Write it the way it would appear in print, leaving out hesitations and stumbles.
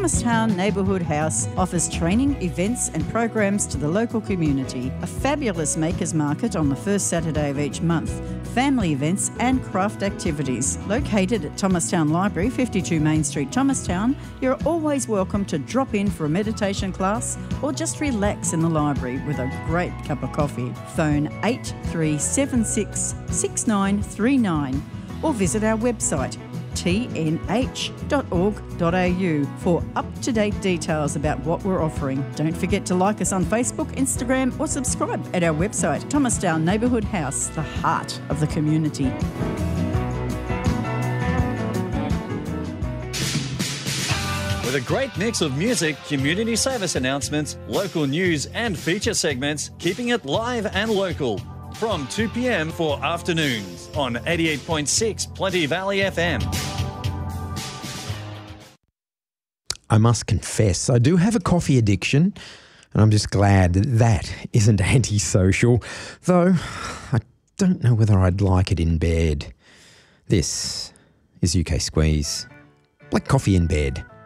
Thomastown Neighbourhood House offers training, events and programs to the local community. A fabulous makers market on the first Saturday of each month. Family events and craft activities. Located at Thomastown Library, 52 Main Street, Thomastown, you're always welcome to drop in for a meditation class or just relax in the library with a great cup of coffee. Phone 8376 6939 or visit our website tnh.org.au for up-to-date details about what we're offering. Don't forget to like us on Facebook, Instagram or subscribe at our website, Thomastown Neighbourhood House, the heart of the community. With a great mix of music, community service announcements, local news and feature segments, keeping it live and local. From 2 p.m. for afternoons on 88.6 Plenty Valley FM. I must confess, I do have a coffee addiction, and I'm just glad that that isn't antisocial, though I don't know whether I'd like it in bed. This is UK Squeeze. Like coffee in bed.